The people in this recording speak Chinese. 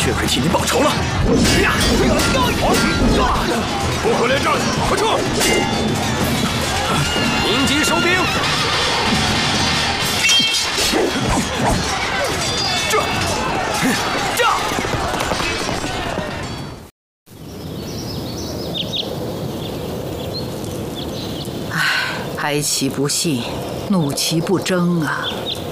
血快替你报仇了！ 不可连战，快撤！ 迎击收兵！ 哀其不幸，怒其不争啊！